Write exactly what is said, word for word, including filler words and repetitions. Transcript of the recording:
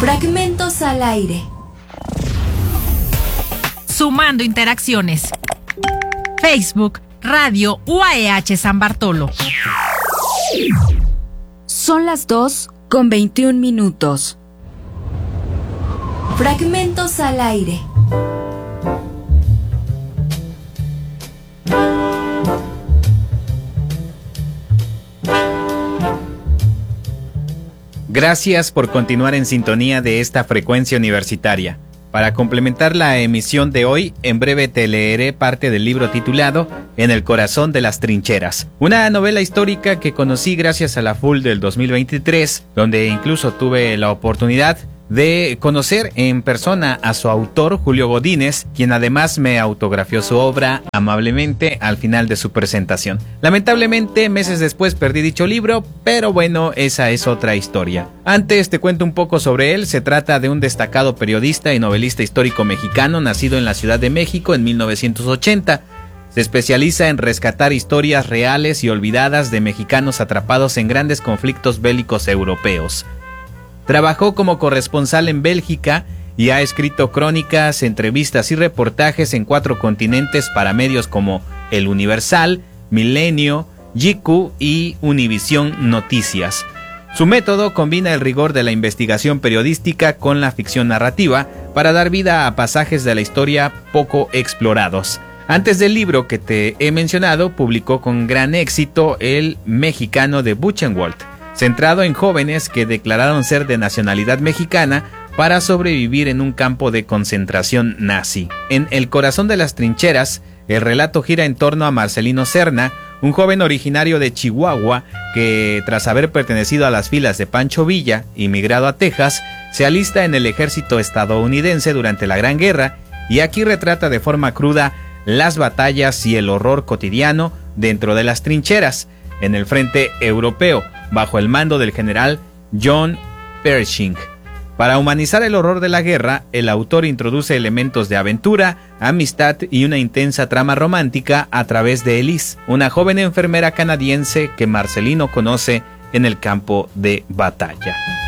Fragmentos al aire. Sumando interacciones. Facebook, Radio U A E H San Bartolo. Son las dos con veintiún minutos. Fragmentos al aire. Gracias por continuar en sintonía de esta frecuencia universitaria. Para complementar la emisión de hoy, en breve te leeré parte del libro titulado En el corazón de las trincheras, una novela histórica que conocí gracias a la F U L del dos mil veintitrés, donde incluso tuve la oportunidad de conocer en persona a su autor, Julio Godínez, quien además me autografió su obra amablemente al final de su presentación. Lamentablemente, meses después perdí dicho libro, pero bueno, esa es otra historia. Antes te cuento un poco sobre él. Se trata de un destacado periodista y novelista histórico mexicano, nacido en la Ciudad de México en mil novecientos ochenta. Se especializa en rescatar historias reales y olvidadas de mexicanos atrapados en grandes conflictos bélicos europeos. Trabajó como corresponsal en Bélgica y ha escrito crónicas, entrevistas y reportajes en cuatro continentes para medios como El Universal, Milenio, G Q y Univisión Noticias. Su método combina el rigor de la investigación periodística con la ficción narrativa para dar vida a pasajes de la historia poco explorados. Antes del libro que te he mencionado, publicó con gran éxito El Mexicano de Buchenwald, centrado en jóvenes que declararon ser de nacionalidad mexicana para sobrevivir en un campo de concentración nazi. En El corazón de las trincheras, el relato gira en torno a Marcelino Serna, un joven originario de Chihuahua que, tras haber pertenecido a las filas de Pancho Villa y migrado a Texas, se alista en el ejército estadounidense durante la Gran Guerra, y aquí retrata de forma cruda las batallas y el horror cotidiano dentro de las trincheras en el frente europeo, bajo el mando del general John Pershing. Para humanizar el horror de la guerra, el autor introduce elementos de aventura, amistad y una intensa trama romántica a través de Elise, una joven enfermera canadiense que Marcelino conoce en el campo de batalla.